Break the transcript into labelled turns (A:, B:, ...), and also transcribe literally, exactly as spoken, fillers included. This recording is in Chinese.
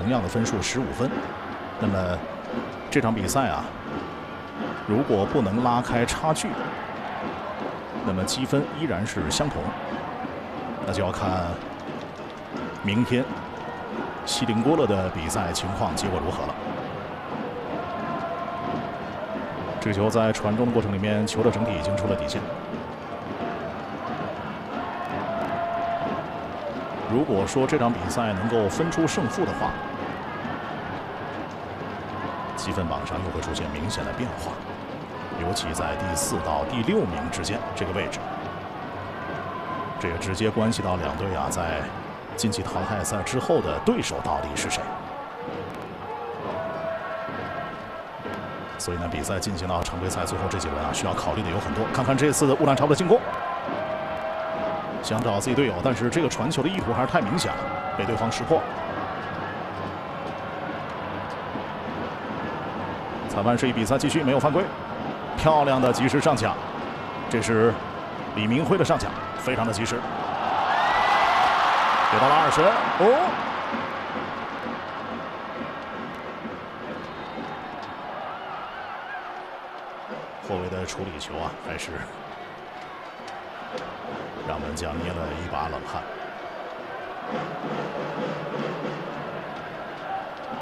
A: 同样的分数十五分。那么这场比赛啊，如果不能拉开差距，那么积分依然是相同，那就要看明天锡林郭勒的比赛情况结果如何了。这个球在传中的过程里面，球的整体已经出了底线。如果说这场比赛能够分出胜负的话，积分榜上又会出现明显的变化，尤其在第四到第六名之间这个位置，这也直接关系到两队啊在晋级淘汰赛之后的对手到底是谁。所以呢，比赛进行到常规赛最后这几轮啊，需要考虑的有很多。看看这次的乌兰察布的进攻，想找自己队友，但是这个传球的意图还是太明显了，被对方识破。裁判示意比赛继续，没有犯规。漂亮的及时上抢，这是李明辉的上抢，非常的及时。给到了二神，哦，后卫的处理球啊，还是让门将捏了一把冷汗。